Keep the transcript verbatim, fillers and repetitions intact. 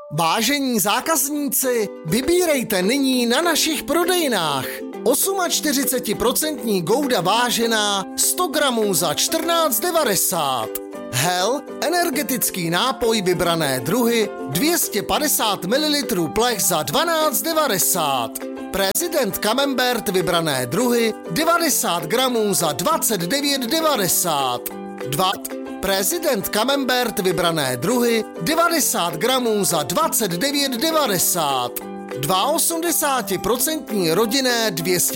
Vážení zákazníci, vybírejte nyní na našich prodejnách. čtyřicet osm procent Gouda vážená sto gramů za čtrnáct devadesát. Hel, energetický nápoj vybrané druhy dvě stě padesát mililitrů plech za dvanáct devadesát. Prezident Camembert vybrané druhy devadesát gramů za dvacet devět devadesát. dva. Prezident Camembert vybrané druhy devadesát gramů za dvacet devět devadesát. osmdesát dva procent rodinné dvě stě